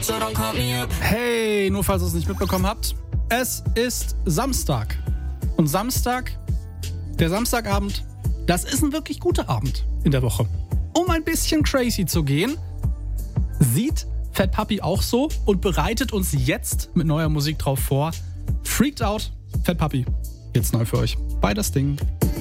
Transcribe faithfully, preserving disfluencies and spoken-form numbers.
Hey, nur falls ihr es nicht mitbekommen habt, es ist Samstag. Und Samstag, der Samstagabend, das ist ein wirklich guter Abend in der Woche. Um ein bisschen crazy zu gehen, sieht Fat Puppy auch so und bereitet uns jetzt mit neuer Musik drauf vor. Freaked Out, Fat Puppy, jetzt neu für euch bei Das Ding.